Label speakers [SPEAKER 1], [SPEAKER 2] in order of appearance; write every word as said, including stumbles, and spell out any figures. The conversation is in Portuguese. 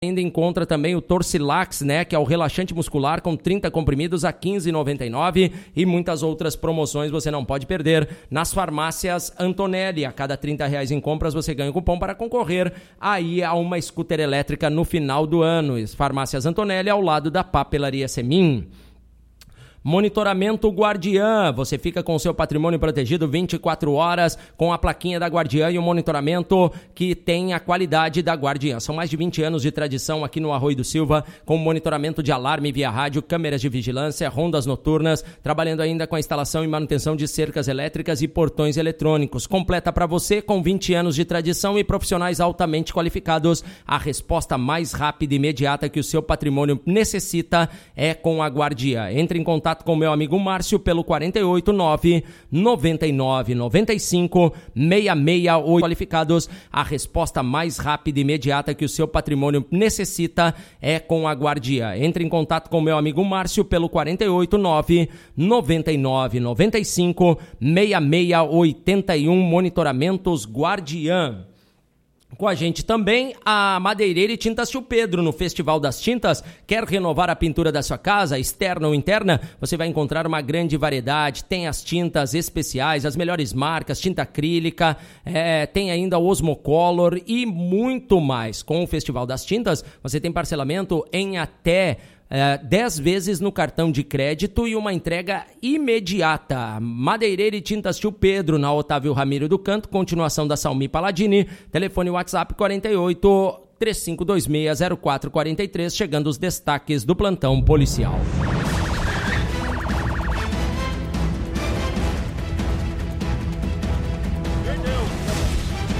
[SPEAKER 1] Ainda encontra também o Torcilax, né, que é o relaxante muscular com trinta comprimidos a quinze reais e noventa e nove centavos e muitas outras promoções você não pode perder nas farmácias Antonelli. A cada trinta reais em compras você ganha um cupom para concorrer aí a uma scooter elétrica no final do ano. Farmácias Antonelli ao lado da Papelaria Semin. Monitoramento Guardiã, você fica com o seu patrimônio protegido vinte e quatro horas com a plaquinha da Guardiã e o monitoramento que tem a qualidade da Guardiã. São mais de vinte anos de tradição aqui no Arroio do Silva, com monitoramento de alarme via rádio, câmeras de vigilância, rondas noturnas, trabalhando ainda com a instalação e manutenção de cercas elétricas e portões eletrônicos. Completa para você, com vinte anos de tradição e profissionais altamente qualificados, a resposta mais rápida e imediata que o seu patrimônio necessita é com a Guardiã. Entre em contato com o meu amigo Márcio pelo quatro oito nove, nove nove nove cinco, seis seis oito. Qualificados, a resposta mais rápida e imediata que o seu patrimônio necessita é com a Guardiã. Entre em contato com o meu amigo Márcio pelo quatro oito nove, nove nove nove cinco, seis seis oito um. Monitoramentos Guardiã. Com a gente também a Madeireira e Tintas Tio Pedro no Festival das Tintas. Quer renovar a pintura da sua casa, externa ou interna? Você vai encontrar uma grande variedade. Tem as tintas especiais, as melhores marcas, tinta acrílica, é, tem ainda o Osmocolor e muito mais. Com o Festival das Tintas, você tem parcelamento em até É, dez vezes no cartão de crédito e uma entrega imediata. Madeireira e Tintas Tio Pedro, na Otávio Ramiro do Canto, continuação da Salmi Paladini. Telefone WhatsApp quarenta e oito, três cinco dois seis, zero quatro quatro três, chegando os destaques do plantão policial.